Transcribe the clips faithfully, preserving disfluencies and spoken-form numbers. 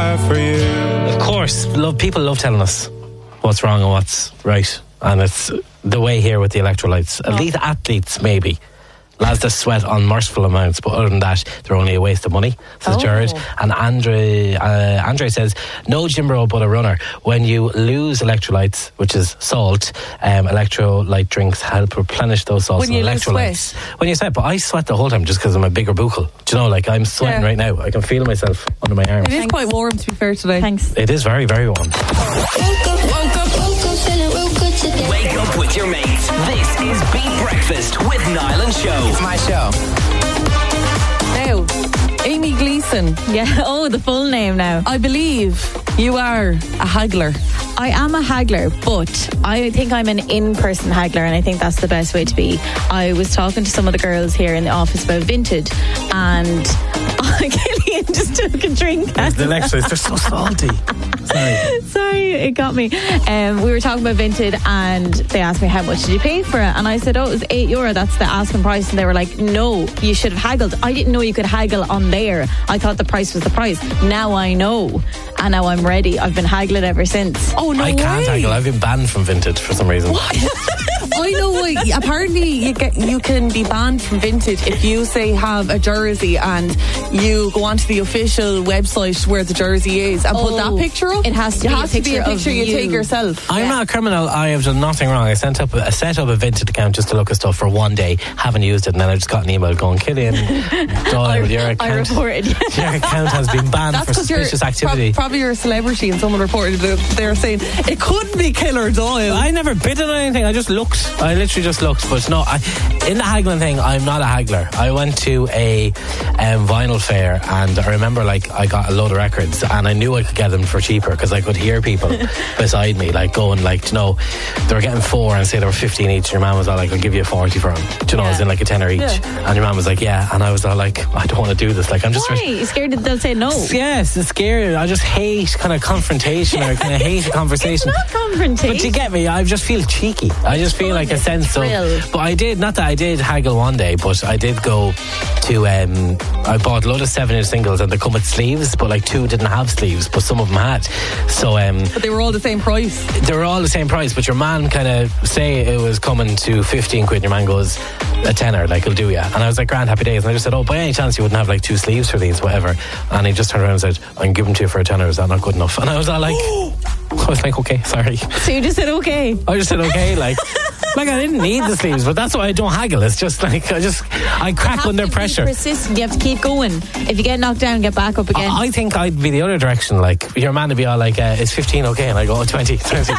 have for you. Of course, love, people love telling us what's wrong and what's right. And it's the way here with the electrolytes. Oh. Elite athletes, maybe. Lads that sweat unmerciful amounts, but other than that, they're only a waste of money, says oh. Jared. And Andre, uh, Andre says, no gym bro but a runner. When you lose electrolytes, which is salt, um, electrolyte drinks help replenish those salts when and you electrolytes. Lose sweat. When you sweat, but I sweat the whole time just because I'm a bigger buccal. Do you know, like I'm sweating yeah. right now. I can feel myself under my arms. It is Thanks. quite warm, to be fair, today. Thanks. It is very, very warm. Woke up, woke up, woke up, feeling real good today. Wake up with your mates. This is Beat Breakfast with Niall and Show. It's my show. Now, Amy Gleeson. Yeah, oh, the full name now. I believe you are a haggler. I am a haggler, but I think I'm an in-person haggler, and I think that's the best way to be. I was talking to some of the girls here in the office about Vinted, and Killian just took a drink. The electrolytes, they're so salty. Sorry. Sorry, it got me. Um, we were talking about Vinted, and they asked me how much did you pay for it, and I said, oh, it was eight euro. That's the asking price, and they were like, no, you should have haggled. I didn't know you could haggle on there. I thought the price was the price. Now I know, and now I'm ready. I've been haggling ever since. Oh no, I can't way. haggle. I've been banned from Vinted for some reason. What? I know why. Apparently, you get you can be banned from Vinted if you say have a jersey and you go onto the official website where the jersey is and oh, put that picture up. It has to it be has a to be a picture picture of you. you take yourself. I'm yeah. not a criminal. I have done nothing wrong. I sent up I set up a Vinted account just to look at stuff for one day. Haven't used it, and then I just got an email going, Killian Doyle, your account, I reported. your account has been banned That's for suspicious you're, activity. Pro- probably you're a celebrity, and someone reported that they're saying it couldn't be Killer Doyle. I never bid on anything. I just looked. I literally just looked. But no, I, in the haggling thing, I'm not a haggler. I went to a um, vinyl fair, and I remember like I got a load of records, and I knew I could get them for cheaper because I could hear people beside me like going like, you know, they were getting four and say they were fifteen each. And your man was all like, I'll give you a forty for them. Do you know, yeah. as in like a tenner each. Yeah. And your man was like, yeah. And I was all like, I don't want to do this. Like I'm just. Why? You're scared that they'll say no? Yes, it's scary. I just hate kind of confrontation. I kind of hate a conversation. It's not confrontation. But you get me. I just feel cheeky. I just feel like a sense of. But I did not that I did haggle one day, but I did go to. Um, I bought a load of seven-inch singles, and they come with sleeves, but like two didn't have sleeves, but some of them had. So. Um, but they were all the same price. They were all the same price, but your man kind of say it was coming to fifteen quid. And your man goes a tenner, like he'll do ya. And I was like, grand, happy days. And I just said, oh, by any chance you wouldn't have like two sleeves for these, whatever. And he just turned around and said, I can give them to you for a tenner. Is that not good enough? And I was all like. I was like, okay, sorry. So you just said okay? I just said okay, like, like I didn't need the sleeves, but that's why I don't haggle. It's just like I just I crack under to pressure. Be persistent. You have to keep going. If you get knocked down, get back up again. I, I think I'd be the other direction. Like your man would be all like, uh, "It's fifteen, okay?" And I go, oh, twenty, twenty.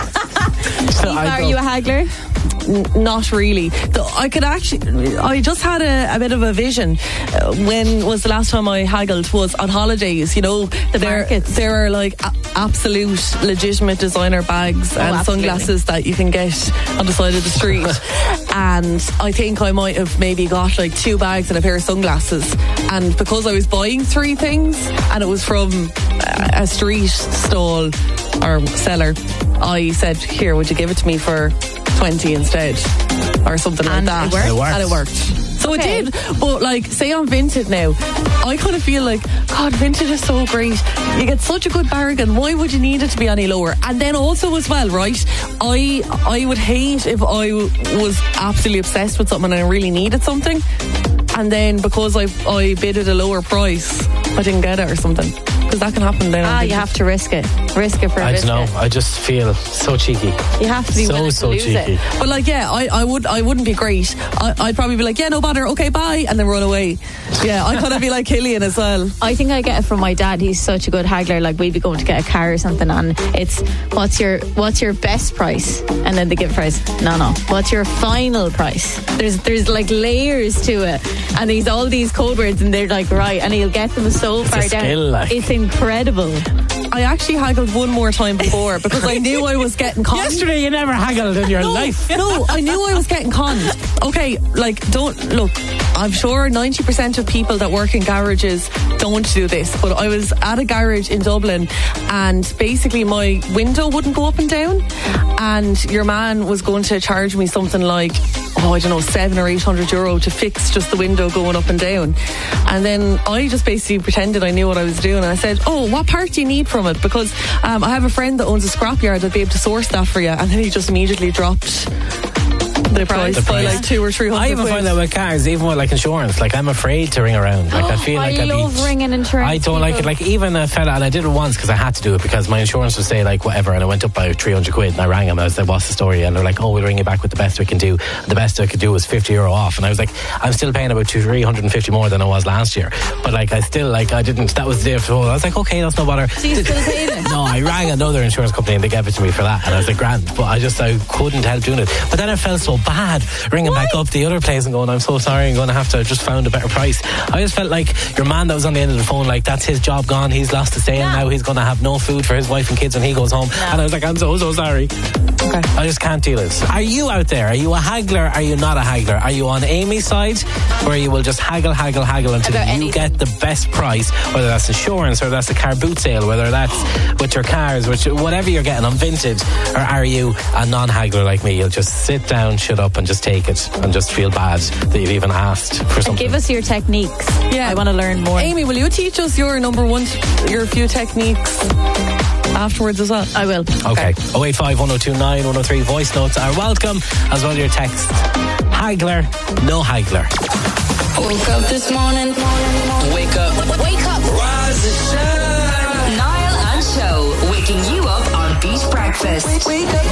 So Eva, are you a haggler? N- not really. Though I could actually. I just had a, a bit of a vision. Uh, when was the last time I haggled? Was on holidays. You know, the there markets. there are like a- absolute legitimate designer bags oh, and absolutely. sunglasses that you can get on the side of the street. And I think I might have maybe got like two bags and a pair of sunglasses. And because I was buying three things, and it was from a, a street stall or seller, I said, "Here, would you give it to me for twenty instead?" Or something and like that. It worked? It worked. And it worked. So okay. it did. But like, say on Vinted now, I kind of feel like, God, Vinted is so great. You get such a good bargain. Why would you need it to be any lower? And then also as well, right, I I would hate if I was absolutely obsessed with something and I really needed something, and then because I I bid at a lower price, I didn't get it or something. Because that can happen then. Ah, you have to risk it. Risk it for a I don't biscuit. know. I just feel so cheeky. You have to be so willing so to lose cheeky. it. But like, yeah, I, I would I wouldn't be great. I, I'd probably be like, yeah, no bother, okay, bye, and then run away. Yeah, I kind of be like Killian as well. I think I get it from my dad. He's such a good haggler. Like we'd be going to get a car or something, and it's what's your what's your best price, and then they give a price. No, no. What's your final price? There's there's like layers to it, and he's all these code words, and they're like right, and he'll get them so It's far a skill, down. like. It's incredible. I actually haggled one more time before because I knew I was getting conned. Yesterday you never haggled in your no, life. No, I knew I was getting conned. Okay, like, don't, look, I'm sure ninety percent of people that work in garages don't do this, but I was at a garage in Dublin and basically my window wouldn't go up and down, and your man was going to charge me something like, oh, I don't know, seven or eight hundred euro to fix just the window going up and down. And then I just basically pretended I knew what I was doing, and I said, oh, what part do you need from it? Because um, I have a friend that owns a scrapyard that'd be able to source that for you. And then he just immediately dropped the price, The by price. like two or three hundred I even quid. find that with cars, even with like insurance, like I'm afraid to ring around. Like I feel I like I'd love be, ringing insurance I don't like it. people. Like even a fella, and I did it once because I had to do it because my insurance would say like whatever, and I went up by three hundred quid, and I rang him. I was like, "What's the story?" And they're like, "Oh, we'll ring you back with the best we can do." The best I could do was fifty euro off, and I was like, "I'm still paying about two, three hundred and fifty more than I was last year." But like I still like I didn't. That was the day before. I was like, "Okay, that's no bother." So you still paid it? No, I rang another insurance company and they gave it to me for that, and I was like, grand. But I just I couldn't help doing it. But then I felt so bad ringing back up the other place and going, I'm so sorry, I'm going to have to just found a better price. I just felt like your man that was on the end of the phone, like that's his job gone. He's lost his day, and Yeah. now he's going to have no food for his wife and kids when he goes home. And I was like, I'm so so sorry. Okay. I just can't deal it. Are you out there? Are you a haggler? Are you not a haggler? Are you on Amy's side, where you will just haggle, haggle, haggle until About you anything. get the best price, whether that's insurance or that's a car boot sale, whether that's with your cars, which whatever you're getting on Vinted, or are you a non-haggler like me? You'll just sit down, shut up, and just take it, and just feel bad that you've even asked for something. Give us your techniques. Yeah. I want to learn more. Amy, will you teach us your number one, your few techniques afterwards as well? I will. Okay. oh eight five, one oh two nine, one oh three voice notes are welcome, as well as your text. Haggler, no haggler. Woke up this morning. Wake up. Wake up. Rise and shine. Niall and Show, waking you up on Beat Breakfast.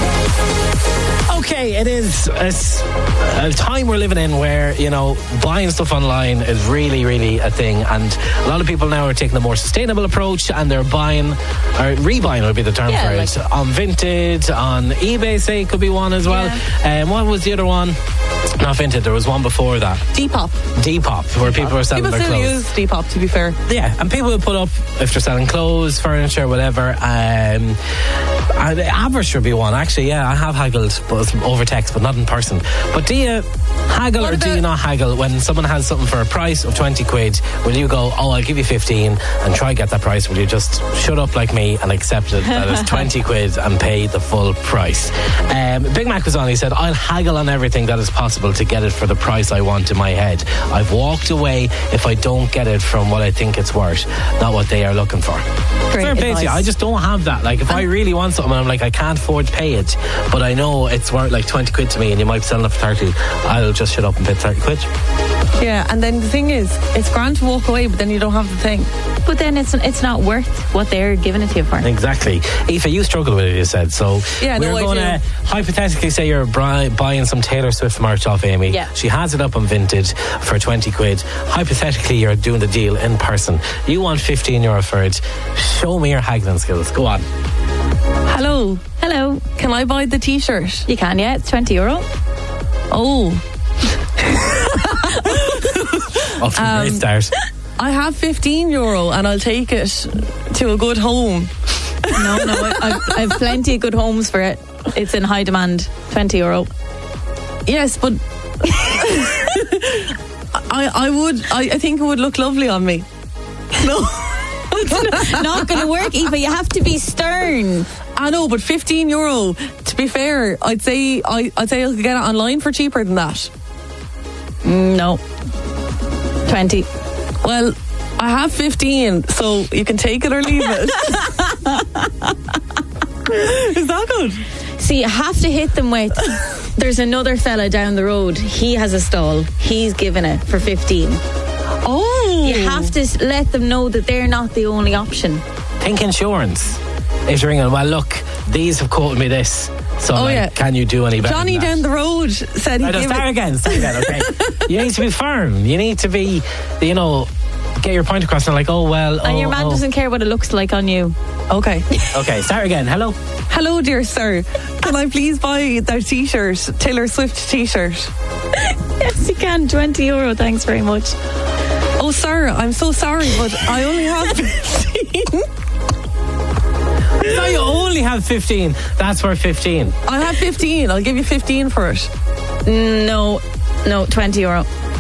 Okay, it is a, s- a time we're living in where, you know, buying stuff online is really, really a thing. And a lot of people now are taking a more sustainable approach, and they're buying, or rebuying would be the term Yeah, for like- it, on Vinted, on eBay, say, could be one as well. And what was the other one? Not Vinted, there was one before that. Depop. Depop, where people were selling People their still clothes. use Depop, to be fair. Yeah, and people will put up if they're selling clothes, furniture, whatever. Um, and average should be one. Actually, yeah, I have haggled, but it's over text, but not in person. But do you haggle What or do about- you not haggle when someone has something for a price of twenty quid? Will you go, oh, I'll give you fifteen and try get that price? Will you just shut up like me and accept it that it's twenty quid and pay the full price? Um, Big Mac was on. He said, I'll haggle on everything that is possible to get it for the price I want in my head. I've walked away if I don't get it from what I think it's worth, not what they are looking for. Great Fair play to you. advice. I just don't have that. Like, if I really want something, I'm like, I can't afford to pay it, but I know it's worth like twenty quid to me, and you might be selling it for thirty. I'll just shut up and pay thirty quid. Yeah, and then the thing is, it's grand to walk away, but then you don't have the thing. But then it's it's not worth what they're giving it to you for. Exactly. Aoife, you struggle with it, you said. So Yeah, we're no, I going to do. hypothetically say you're bri- buying some Taylor Swift merch off Amy. Yeah. She has it up on Vinted for twenty quid. Hypothetically, you're doing the deal in person. You want fifteen euro for it. Show me your haggling skills. Go on. Hello, Hello. can I buy the t-shirt? You can, yeah. It's twenty euro. Oh, Off to a Um, great start. I have fifteen euro and I'll take it to a good home. No, no. I, I've, I've plenty of good homes for it. It's in high demand. twenty euro. Yes, but I I would I, I think it would look lovely on me. No, Not going to work, Eva. You have to be stern. I know, but fifteen euro. To be fair, I'd say I I'd say I could get it online for cheaper than that. No. twenty. Well, I have fifteen, so you can take it or leave it. Is that good? See, you have to hit them with. There's another fella down the road. He has a stall. He's giving it for fifteen. Oh, You have to s- let them know that they're not the only option. Think insurance. If you're ringing, well, look, these have quoted me this. So, Oh, like, yeah. can you do any better? Johnny than that? down the road said he Right, gave start it. again. Start again. Okay. You need to be firm. You need to be, you know, get your point across. And like, oh well. And oh, your man oh. doesn't care what it looks like on you. Okay. Okay, start again. Hello. Hello, dear sir. Can I please buy that t-shirt, Taylor Swift t-shirt? Yes, you can. twenty euro. Thanks very much. Oh, sir, I'm so sorry, but I only have fifteen. No, you only have fifteen. That's for fifteen. I have fifteen. I'll give you fifteen for it. No, no, twenty euro.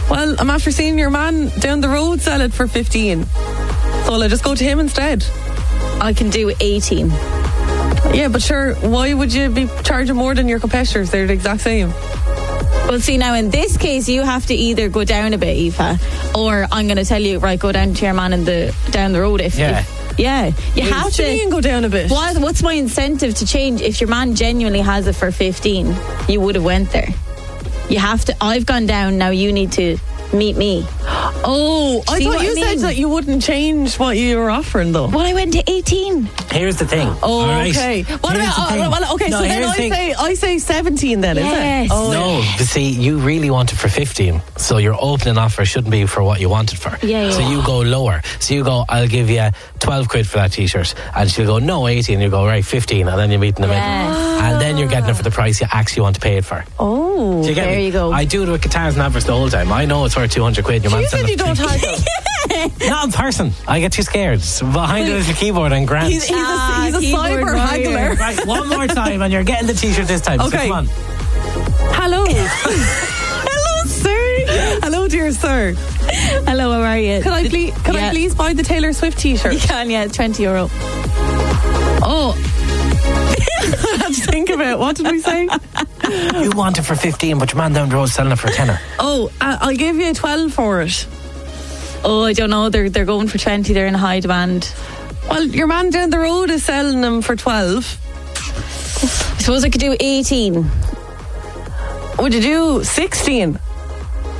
Well, I'm after seeing your man down the road sell it for fifteen. So will I just go to him instead? I can do eighteen. Yeah, but sure, why would you be charging more than your competitors? They're the exact same. Well, see, now in this case, you have to either go down a bit, Aoife, or I'm going to tell you, right, go down to your man in the down the road. If, Yeah. if yeah, you have What to. do you mean go down a bit? What, what's my incentive to change? If your man genuinely has it for fifteen, you would have went there. You have to. I've gone down. Now you need to meet me. Oh, I See thought what you I said mean? that you wouldn't change what you were offering, though. Well, I went to eighteen. Here's the thing. Oh, all right? okay. What Here's about? the thing. Oh, well, okay, No, so then here's I the thing. say I say seventeen. Then Yes. is it? Oh, No, but see, you really want it for fifteen. So your opening offer shouldn't be for what you want it for. Yeah, yeah. So you go lower. So you go, I'll give you twelve quid for that t-shirt. And she'll go, no, eighteen. You go, right, fifteen. And then you meet in the Yes. middle. And then you're getting it for the price you actually want to pay it for. Oh, Do you get there me? you go. I do it with guitars and adverts the whole time. I know it's worth two hundred quid. Your you man's said selling you it for don't fifty. haggle. Not in person. I get too scared. Behind it is your keyboard and grand. He's, he's Ah, a, he's a keyboard cyber warrior. haggler. Right, one more time, and you're getting the t-shirt this time. So Okay. come on. Hello. Hello, sir. Hello, dear sir. Hello, how are you? Can I please? Can Yeah. I please buy the Taylor Swift T-shirt? You can, yeah, twenty euro. Oh. I had to think about it. What did we say? You want it for fifteen, but your man down the road's selling it for a tenner. Oh, uh, I'll give you a twelve for it. Oh, I don't know. They're they're going for twenty. They're in high demand. Well, your man down the road is selling them for twelve. I suppose I could do eighteen. Would you do sixteen?